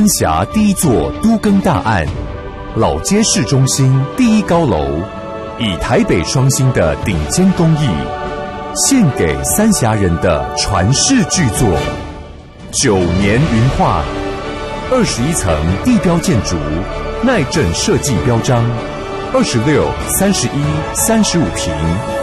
三峡第一座都更大案，老街市中心第一高楼，以台北双星的顶尖工艺，献给三峡人的传世巨作9年云画，21层地标建筑，耐震设计标章，26、31、35平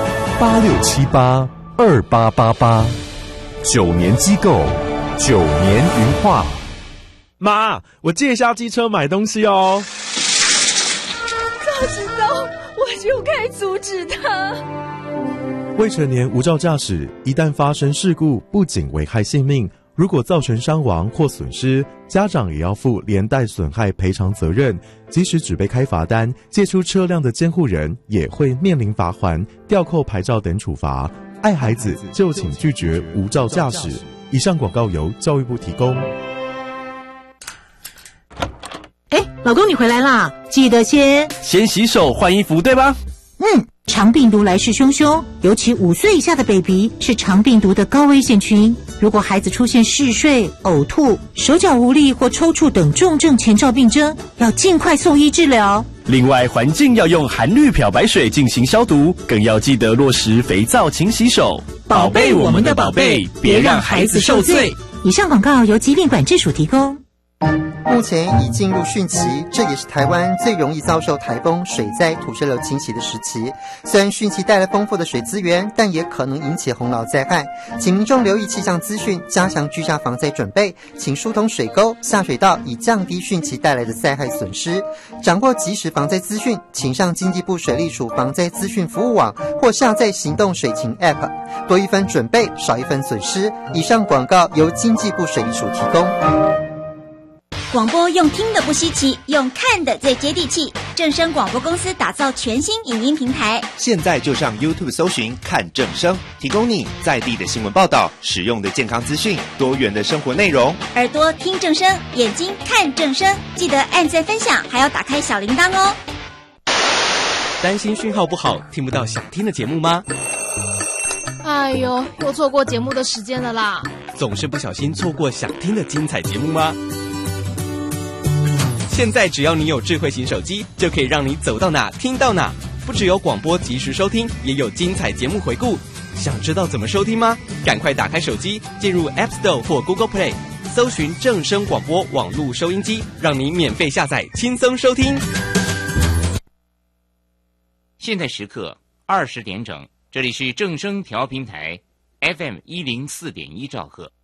，86782888，9年机构，9年云画。 妈，我借一下机车买东西哦。 早知道我就该阻止他。 未成年无照驾驶，一旦发生事故，不仅危害性命，如果造成伤亡或损失，家长也要负连带损害赔偿责任。即使只被开罚单，借出车辆的监护人也会面临罚锾、吊扣牌照等处罚。爱孩子就请拒绝无照驾驶。以上广告由教育部提供。 老公你回来啦，记得先洗手换衣服，对吧？ 肠病毒来势汹汹，尤其5岁以下的 baby 是肠病毒的高危险群。如果孩子出现嗜睡、呕吐、手脚无力或抽搐等重症前兆病征，要尽快送医治疗。 另外，环境要用含氯漂白水进行消毒，更要记得落实肥皂勤洗手，宝贝我们的宝贝，别让孩子受罪。 以上广告由疾病管制署提供。 目前已进入汛期，这也是台湾最容易遭受台风、水灾、土石流侵袭的时期。虽然汛期带来丰富的水资源，但也可能引起洪涝灾害，请民众留意气象资讯，加强居家防灾准备，请疏通水沟、下水道，以降低汛期带来的灾害损失。掌握即时防灾资讯，请上经济部水利署防灾资讯服务网或下载行动水情 App， 多一分准备，少一分损失。以上广告由经济部水利署提供。 广播用听的不稀奇，用看的最接地气。正声广播公司打造全新影音平台， 现在就上 YouTube 搜寻看正声，提供你在地的新闻报道、实用的健康资讯、多元的生活内容。 耳朵听正声，眼睛看正声，记得按赞分享，还要打开小铃铛哦。 担心讯号不好，听不到想听的节目吗？ 哎呦，又错过节目的时间了啦！ 总是不小心错过想听的精彩节目吗？现在只要你有智慧型手机，就可以让你走到哪听到哪。不只有广播及时收听，也有精彩节目回顾。想知道怎么收听吗？赶快打开手机，进入 App Store 或 Google Play， 搜寻正声广播网络收音机，让你免费下载，轻松收听。 现在时刻20点整，这里是正声调频台 FM104.1兆赫。